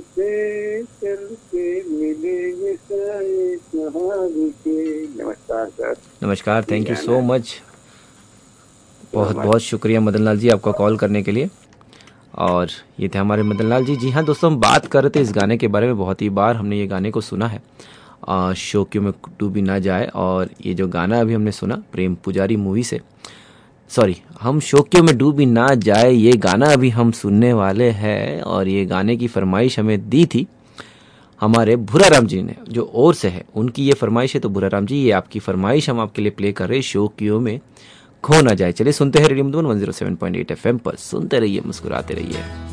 से चल के मिलेंगे साए सहारे के। नमस्कार सर। नमस्कार, थैंक यू सो मच। सो बहुत मच। बहुत शुक्रिया मदन लाल जी आपका कॉल करने के लिए। और ये थे हमारे मदन लाल जी। जी हाँ दोस्तों, हम बात कर रहे थे इस गाने के बारे में। बहुत ही बार हमने ये गाने को सुना है, शोकियों में डूबी ना जाए। और ये जो गाना अभी हमने सुना प्रेम पुजारी मूवी से, सॉरी, हम शोकियों में डूबी ना जाए, ये गाना अभी हम सुनने वाले हैं। और ये गाने की फरमाइश हमें दी थी हमारे भूराराम जी ने, जो और से है, उनकी ये फरमाइश है। तो भूराराम जी, ये आपकी फरमाइश हम आपके लिए प्ले कर रहे हैं, शोकियों में खो ना जाए। चलिए सुनते हैं रेडियो मधुबन 107.8 FM पर। सुनते रहिए, मुस्कुराते रहिए।